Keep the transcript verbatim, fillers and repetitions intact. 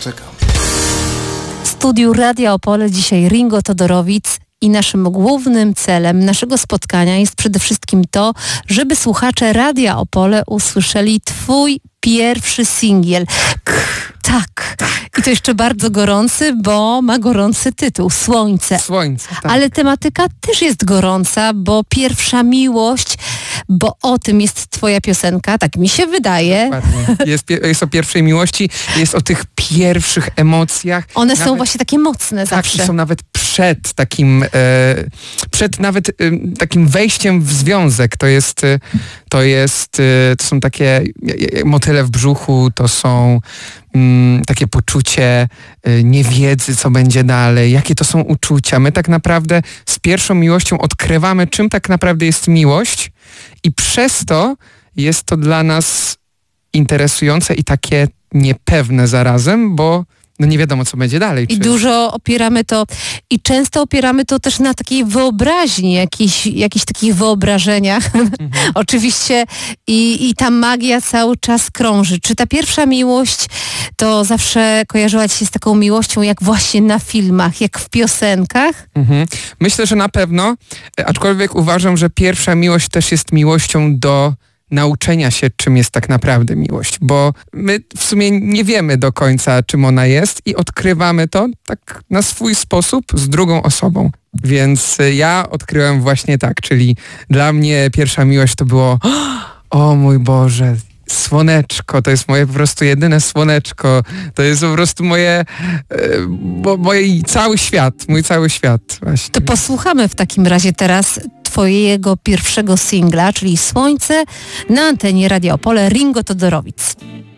Czekam. W studiu Radia Opole dzisiaj Ringo Todorowic i naszym głównym celem naszego spotkania jest przede wszystkim to, żeby słuchacze Radia Opole usłyszeli twój pierwszy singiel. Tak. I to jeszcze bardzo gorący, bo ma gorący tytuł. Słońce. Słońce, tak. Ale tematyka też jest gorąca, bo pierwsza miłość, bo o tym jest twoja piosenka, tak mi się wydaje. Dokładnie. Jest, jest o pierwszej miłości, jest o tych pierwszych emocjach. One nawet, są właśnie takie mocne tak, zawsze. Tak, są nawet przed takim, e, przed nawet e, takim wejściem w związek. To jest, e, to jest, e, to są takie e, motyle w brzuchu, to są mm, takie poczucie e, niewiedzy, co będzie dalej, jakie to są uczucia. My tak naprawdę z pierwszą miłością odkrywamy, czym tak naprawdę jest miłość i przez to jest to dla nas interesujące i takie niepewne zarazem, bo no nie wiadomo, co będzie dalej. I Czy... dużo opieramy to, i często opieramy to też na takiej wyobraźni, jakichś, jakichś takich wyobrażeniach. Mhm. Oczywiście i, i ta magia cały czas krąży. Czy ta pierwsza miłość to zawsze kojarzyła ci się z taką miłością jak właśnie na filmach, jak w piosenkach? Mhm. Myślę, że na pewno, aczkolwiek uważam, że pierwsza miłość też jest miłością do nauczenia się, czym jest tak naprawdę miłość, bo my w sumie nie wiemy do końca, czym ona jest i odkrywamy to tak na swój sposób z drugą osobą. Więc ja odkryłem właśnie tak, czyli dla mnie pierwsza miłość to było o mój Boże, słoneczko, to jest moje po prostu jedyne słoneczko, to jest po prostu moje, bo, mój cały świat, mój cały świat właśnie. To posłuchamy w takim razie teraz twojego pierwszego singla, czyli Słońce na antenie Radia Opole, Ringo Todorowic.